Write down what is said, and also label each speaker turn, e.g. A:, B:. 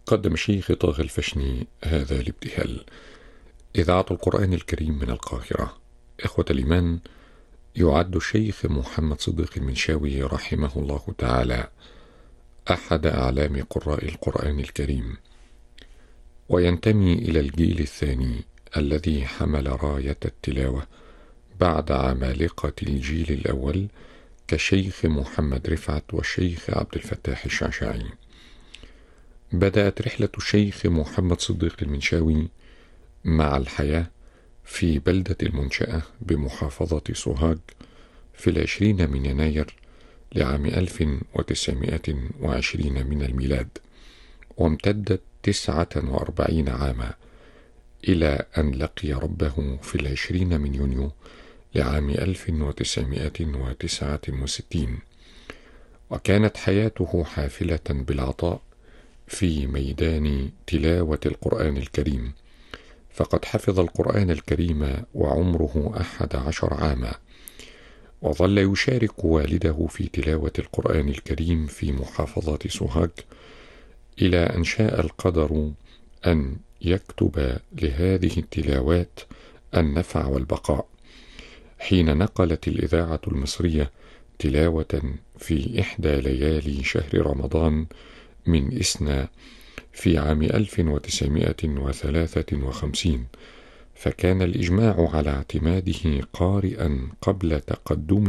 A: قدم الشيخ طه الفشني هذا الابتهال. إذاعة القرآن الكريم من القاهرة. إخوة الإيمان، يعد الشيخ محمد صديق المنشاوي رحمه الله تعالى أحد أعلام قراء القرآن الكريم، وينتمي إلى الجيل الثاني الذي حمل راية التلاوة بعد عمالقة الجيل الأول كالشيخ محمد رفعت والشيخ عبد الفتاح الشعشاعي. بدأت رحلة الشيخ محمد صديق المنشاوي مع الحياة في بلدة المنشأة بمحافظة سوهاج في 20 من يناير لعام 1920 من الميلاد، وامتدت 49 عاما إلى أن لقي ربه في 20 من يونيو لعام 1969، وكانت حياته حافلة بالعطاء في ميدان تلاوة القرآن الكريم، فقد حفظ القرآن الكريم وعمره 11 عاما، وظل يشارك والده في تلاوة القرآن الكريم في محافظة سوهاج إلى أن شاء القدر أن يكتب لهذه التلاوات النفع والبقاء، حين نقلت الإذاعة المصرية تلاوة في إحدى ليالي شهر رمضان من إسنا في عام 1953، فكان الإجماع على اعتماده قارئا قبل تقدمه